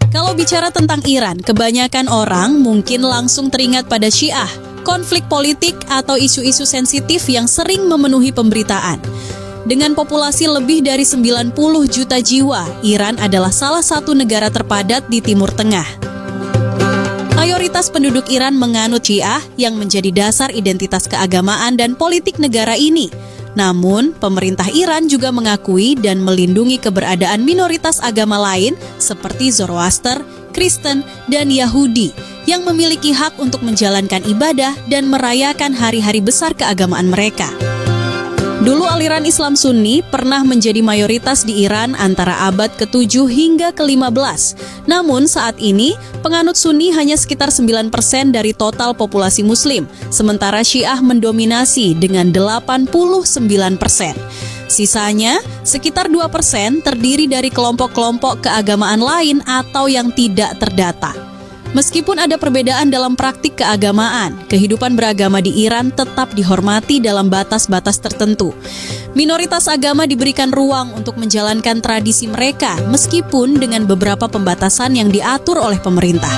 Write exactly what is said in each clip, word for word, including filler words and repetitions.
Kalau bicara tentang Iran, kebanyakan orang mungkin langsung teringat pada Syiah, konflik politik atau isu-isu sensitif yang sering memenuhi pemberitaan. Dengan populasi lebih dari sembilan puluh juta jiwa, Iran adalah salah satu negara terpadat di Timur Tengah. Mayoritas penduduk Iran menganut Syiah yang menjadi dasar identitas keagamaan dan politik negara ini. Namun, pemerintah Iran juga mengakui dan melindungi keberadaan minoritas agama lain seperti Zoroaster, Kristen, dan Yahudi yang memiliki hak untuk menjalankan ibadah dan merayakan hari-hari besar keagamaan mereka. Dulu aliran Islam Sunni pernah menjadi mayoritas di Iran antara abad ketujuh hingga kelima belas. Namun saat ini, penganut Sunni hanya sekitar sembilan persen dari total populasi Muslim, sementara Syiah mendominasi dengan delapan puluh sembilan persen. Sisanya, sekitar dua persen terdiri dari kelompok-kelompok keagamaan lain atau yang tidak terdata. Meskipun ada perbedaan dalam praktik keagamaan, kehidupan beragama di Iran tetap dihormati dalam batas-batas tertentu. Minoritas agama diberikan ruang untuk menjalankan tradisi mereka, meskipun dengan beberapa pembatasan yang diatur oleh pemerintah.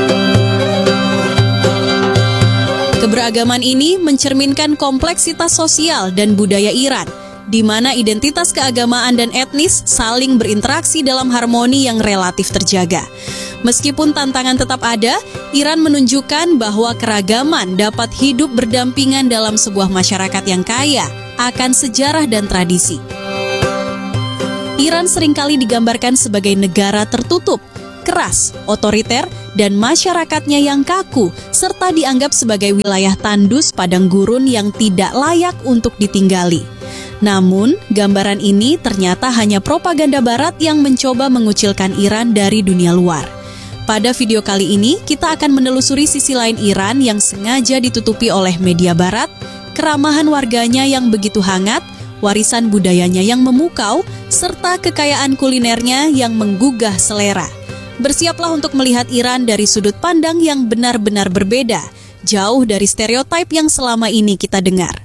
Keberagaman ini mencerminkan kompleksitas sosial dan budaya Iran, di mana identitas keagamaan dan etnis saling berinteraksi dalam harmoni yang relatif terjaga. Meskipun tantangan tetap ada, Iran menunjukkan bahwa keragaman dapat hidup berdampingan dalam sebuah masyarakat yang kaya akan sejarah dan tradisi. Iran seringkali digambarkan sebagai negara tertutup, keras, otoriter, dan masyarakatnya yang kaku, serta dianggap sebagai wilayah tandus padang gurun yang tidak layak untuk ditinggali. Namun, gambaran ini ternyata hanya propaganda Barat yang mencoba mengucilkan Iran dari dunia luar. Pada video kali ini, kita akan menelusuri sisi lain Iran yang sengaja ditutupi oleh media Barat, keramahan warganya yang begitu hangat, warisan budayanya yang memukau, serta kekayaan kulinernya yang menggugah selera. Bersiaplah untuk melihat Iran dari sudut pandang yang benar-benar berbeda, jauh dari stereotip yang selama ini kita dengar.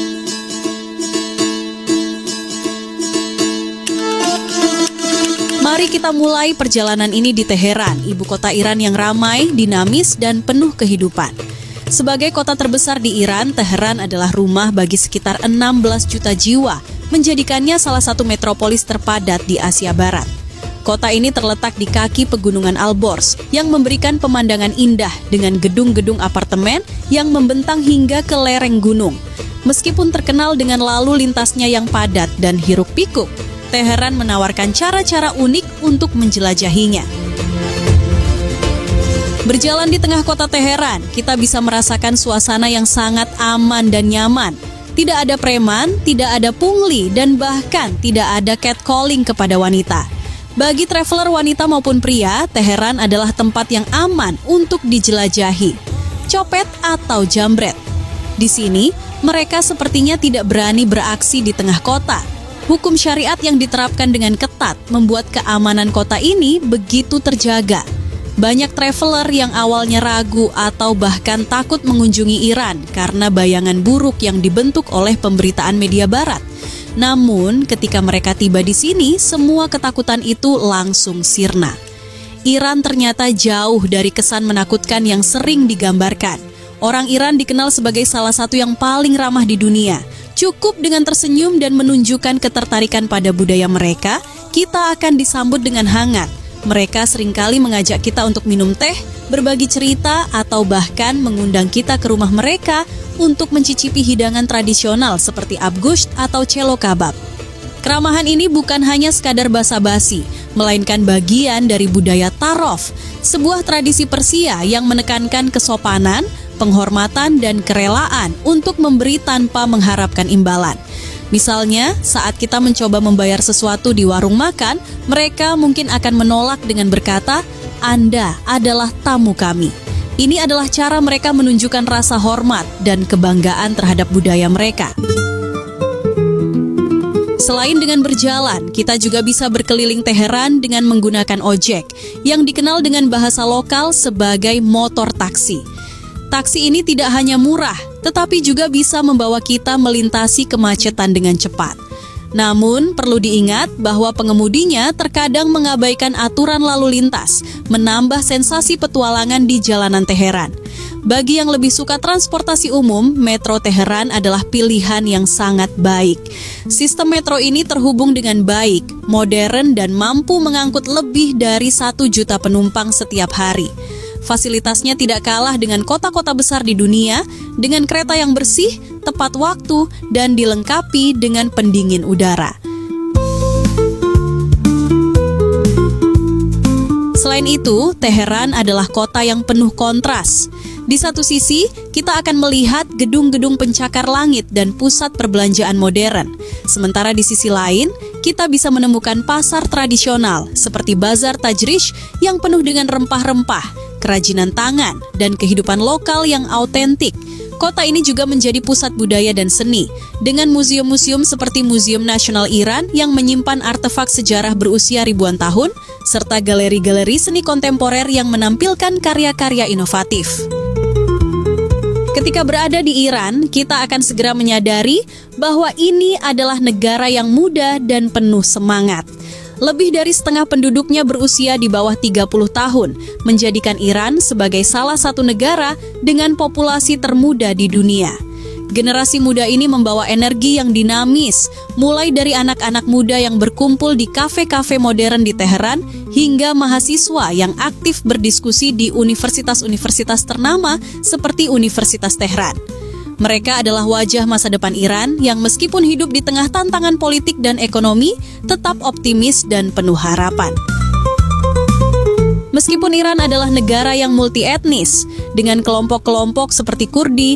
Mari kita mulai perjalanan ini di Teheran, ibu kota Iran yang ramai, dinamis, dan penuh kehidupan. Sebagai kota terbesar di Iran, Teheran adalah rumah bagi sekitar enam belas juta jiwa, menjadikannya salah satu metropolis terpadat di Asia Barat. Kota ini terletak di kaki pegunungan Alborz, yang memberikan pemandangan indah dengan gedung-gedung apartemen yang membentang hingga ke lereng gunung. Meskipun terkenal dengan lalu lintasnya yang padat dan hiruk-pikuk, Teheran menawarkan cara-cara unik untuk menjelajahinya. Berjalan di tengah kota Teheran, kita bisa merasakan suasana yang sangat aman dan nyaman. Tidak ada preman, tidak ada pungli, dan bahkan tidak ada catcalling kepada wanita. Bagi traveler wanita maupun pria, Teheran adalah tempat yang aman untuk dijelajahi. Copet atau jambret. Di sini, mereka sepertinya tidak berani beraksi di tengah kota. Hukum syariat yang diterapkan dengan ketat membuat keamanan kota ini begitu terjaga. Banyak traveler yang awalnya ragu atau bahkan takut mengunjungi Iran karena bayangan buruk yang dibentuk oleh pemberitaan media Barat. Namun, ketika mereka tiba di sini, semua ketakutan itu langsung sirna. Iran ternyata jauh dari kesan menakutkan yang sering digambarkan. Orang Iran dikenal sebagai salah satu yang paling ramah di dunia. Cukup dengan tersenyum dan menunjukkan ketertarikan pada budaya mereka, kita akan disambut dengan hangat. Mereka seringkali mengajak kita untuk minum teh, berbagi cerita, atau bahkan mengundang kita ke rumah mereka untuk mencicipi hidangan tradisional seperti abgusht atau celo kabab. Keramahan ini bukan hanya sekadar basa-basi, melainkan bagian dari budaya tarof, sebuah tradisi Persia yang menekankan kesopanan, penghormatan, dan kerelaan untuk memberi tanpa mengharapkan imbalan. Misalnya, saat kita mencoba membayar sesuatu di warung makan, mereka mungkin akan menolak dengan berkata, "Anda adalah tamu kami." Ini adalah cara mereka menunjukkan rasa hormat dan kebanggaan terhadap budaya mereka. Selain dengan berjalan, kita juga bisa berkeliling Teheran dengan menggunakan ojek, yang dikenal dengan bahasa lokal sebagai motor taksi. Taksi ini tidak hanya murah, tetapi juga bisa membawa kita melintasi kemacetan dengan cepat. Namun, perlu diingat bahwa pengemudinya terkadang mengabaikan aturan lalu lintas, menambah sensasi petualangan di jalanan Teheran. Bagi yang lebih suka transportasi umum, Metro Teheran adalah pilihan yang sangat baik. Sistem metro ini terhubung dengan baik, modern, dan mampu mengangkut lebih dari satu juta penumpang setiap hari. Fasilitasnya tidak kalah dengan kota-kota besar di dunia, dengan kereta yang bersih, tepat waktu, dan dilengkapi dengan pendingin udara. Selain itu, Teheran adalah kota yang penuh kontras. Di satu sisi, kita akan melihat gedung-gedung pencakar langit dan pusat perbelanjaan modern. Sementara di sisi lain, kita bisa menemukan pasar tradisional seperti Bazar Tajrish yang penuh dengan rempah-rempah, kerajinan tangan, dan kehidupan lokal yang autentik. Kota ini juga menjadi pusat budaya dan seni, dengan museum-museum seperti Museum Nasional Iran yang menyimpan artefak sejarah berusia ribuan tahun, serta galeri-galeri seni kontemporer yang menampilkan karya-karya inovatif. Ketika berada di Iran, kita akan segera menyadari bahwa ini adalah negara yang muda dan penuh semangat. Lebih dari setengah penduduknya berusia di bawah tiga puluh tahun, menjadikan Iran sebagai salah satu negara dengan populasi termuda di dunia. Generasi muda ini membawa energi yang dinamis, mulai dari anak-anak muda yang berkumpul di kafe-kafe modern di Teheran, hingga mahasiswa yang aktif berdiskusi di universitas-universitas ternama seperti Universitas Tehran. Mereka adalah wajah masa depan Iran yang meskipun hidup di tengah tantangan politik dan ekonomi, tetap optimis dan penuh harapan. Meskipun Iran adalah negara yang multi etnis, dengan kelompok-kelompok seperti Kurdi,